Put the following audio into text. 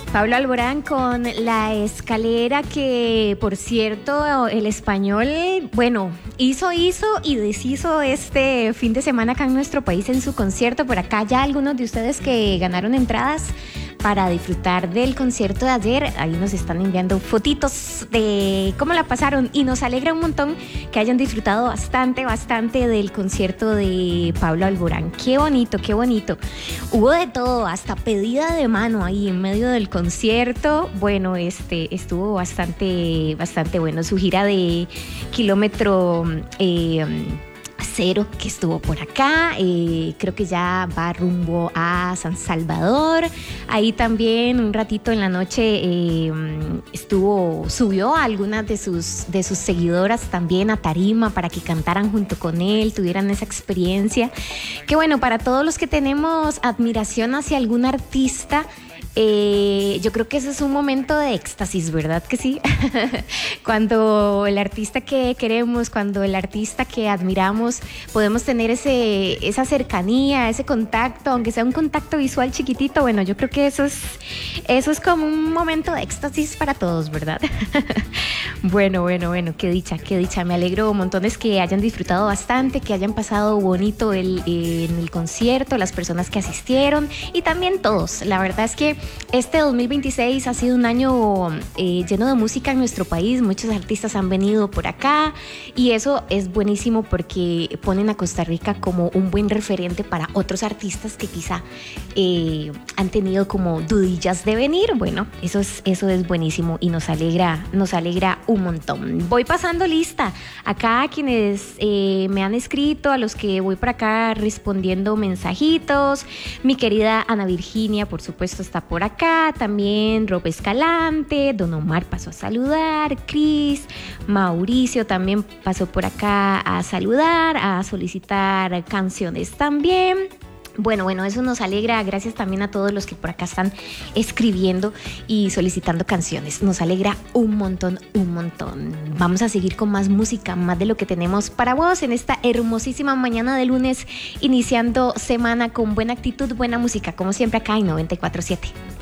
Pablo Alborán con La Escalera, que por cierto el español, bueno, hizo y deshizo este fin de semana acá en nuestro país en su concierto. Por acá ya algunos de ustedes que ganaron entradas para disfrutar del concierto de ayer, ahí nos están enviando fotitos de cómo la pasaron y nos alegra un montón que hayan disfrutado bastante del concierto de Pablo Alborán. Qué bonito. Hubo de todo, hasta pedida de mano ahí en medio del concierto. Bueno, estuvo bastante bueno. Su gira de kilómetro cero que estuvo por acá, creo que ya va rumbo a San Salvador. Ahí también un ratito en la noche subió a algunas de sus seguidoras también a tarima para que cantaran junto con él, tuvieran esa experiencia. Que bueno, para todos los que tenemos admiración hacia algún artista, yo creo que ese es un momento de éxtasis, ¿verdad que sí? Cuando el artista que queremos, cuando el artista que admiramos, podemos tener esa cercanía, ese contacto, aunque sea un contacto visual chiquitito. Bueno, yo creo que eso es como un momento de éxtasis para todos, ¿verdad? Bueno, qué dicha. Me alegro montones que hayan disfrutado bastante, que hayan pasado bonito en el concierto, las personas que asistieron y también todos. La verdad es que este 2026 ha sido un año lleno de música en nuestro país. Muchos artistas han venido por acá y eso es buenísimo porque ponen a Costa Rica como un buen referente para otros artistas que quizá han tenido como dudillas de venir. Bueno, eso es buenísimo y nos alegra un montón. Voy pasando lista acá a quienes me han escrito, a los que voy por acá respondiendo mensajitos. Mi querida Ana Virginia, por supuesto, está por acá, también Rob Escalante, Don Omar pasó a saludar, Cris, Mauricio también pasó por acá a saludar, a solicitar canciones también. Bueno, eso nos alegra. Gracias también a todos los que por acá están escribiendo y solicitando canciones. Nos alegra un montón. Vamos a seguir con más música, más de lo que tenemos para vos en esta hermosísima mañana de lunes, iniciando semana con buena actitud, buena música, como siempre acá en 94.7.